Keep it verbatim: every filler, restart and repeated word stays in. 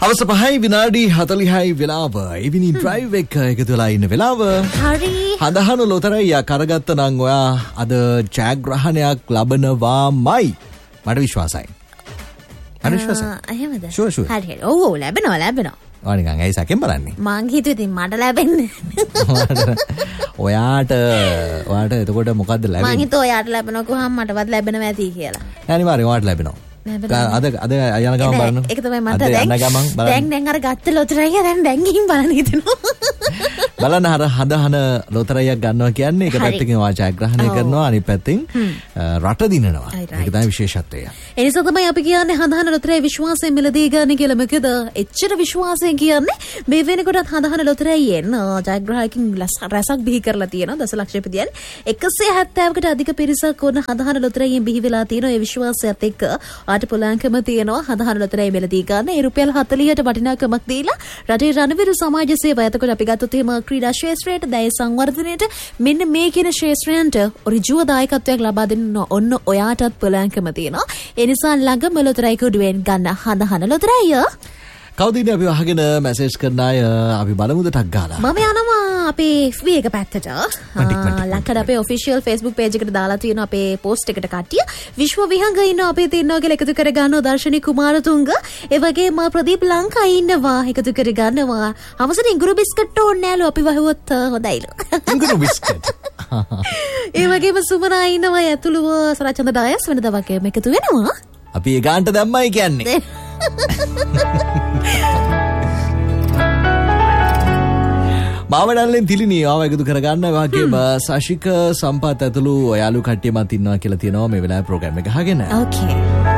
අවස පහයි විනාඩි හතලිහයි වෙලාව. ඉවිනි ඩ්‍රයිව් එක එකතු වෙලා ඉන්න වෙලාව. හරි. හඳහනු ලොතරැයියා කරගත්ත නම් ඔයා අද ජයග්‍රහණයක් ලබනවාමයි. මට විශ්වාසයි. මට විශ්වාසයි. එහෙමද? Sure sure. හරි හරි. ඔව් ඔව් ලැබෙනවා ලැබෙනවා. ඔය නිකන් ඇයි සැකෙන් බලන්නේ? මං හිතුවේ ඉතින් මට ලැබෙන්නේ. ඔයාට ඔයාට එතකොට මොකද්ද ලැබෙන්නේ? මං හිතුවා ඔයාට ලැබෙනවා කොහොම මටවත් ලැබෙනවා ඇති කියලා. නෑ අනිවාර්යෙන් ඔයාට ලැබෙනවා. අද අද යන ගමන් බලන්න. ඒක තමයි මට දැන් දැන් දැන් අර ගත්ත ලොතරැයිය දැන් දැන් ගිහින් බලන්න හිතෙනවා. බලන්න අර හඳහන ලොතරැයියක් ගන්නවා කියන්නේ එක පැත්තකින් වා ජයග්‍රහණය කරනවා අනිත් පැත්තෙන් රට දිනනවා. ඒක තමයි විශේෂත්වය. ඒ නිසා තමයි අපි කියන්නේ හඳහන ලොතරැයි විශ්වාසයෙන් මිලදී ගන්න කියලා. මොකද එච්චර විශ්වාසයෙන් කියන්නේ මේ වෙනකොටත් හඳහන ලොතරැයියෙන් ජයග්‍රාහකකින් රැසක් බිහි කරලා තියෙනවා. දසලක්ෂපතියන් එකසිය හැත්තෑවකට අධික පිරිසක් ඕන හඳහන ලොතරැයියෙන් බිහි වෙලා තියෙනවා. ඒ විශ්වාසයත් එක්ක ආට පුලාංකම තියෙනවා හඳහන ලොතරැයි මිලදී ගන්න. ඒ රුපියල් හතලිහට වටිනාකමක් දීලා රටේ රණවිරු සමාජ සේවය. එතකොට අපි ගත්තොත් එහෙම ක්‍රීඩා ක්ෂේත්‍රයට දැය සංවර්ධනයට මෙන්න මේ කියන ක්ෂේත්‍රයන්ට ඔරිජුව දායකත්වයක් ලබා දෙන්න ඔන්න ඔයාටත් පුලාංකම තියෙනවා. ඒ නිසා ළඟම ලොතරැයි කුඩුවෙන් ගන්න හඳහන ලොතරැයිය. කවුද ඉන්නේ අපි අහගෙන මැසේජ් කරන අය? අපි බලමුද ටක් ගාලා. මම යනවා අපේ එෆ් බී එක පැත්තට. ලංකඩ අපේ ඔෆිෂියල් Facebook page එකට දාලා තියෙන අපේ post එකට කට්ටිය විශ්ව විහංග ඉන්නවා අපේ තියෙනවා කියලා එකතු කර ගන්නවා. දර්ශනී කුමාරතුංග ඒ වගේම ප්‍රදීප් ලංකා ඉන්නවා එකතු කර ගන්නවා. අවසන් ඉඟුරු බිස්කට් ඕනේ නෑලු අපි වහුවොත් හොඳයිලු. ඉඟුරු බිස්කට්. ඒ වගේම සුමනා ඉන්නවා ඇතුළුව සරචන්ද ඩයස් වෙනදා වගේම එකතු වෙනවා. අපි ඒ ගාන්ට දැම්මයි කියන්නේ. මාවඩල්ලෙන් තිලිනී ආව එකතු කරගන්න වගේම සශික සම්පත් ඇතුළු ඔයාලු කට්ටියමත් ඉන්නවා කියලා තියෙනවා මේ වෙලාවේ ප්‍රෝග්‍රෑම් එක අහගෙන. ඕකේ.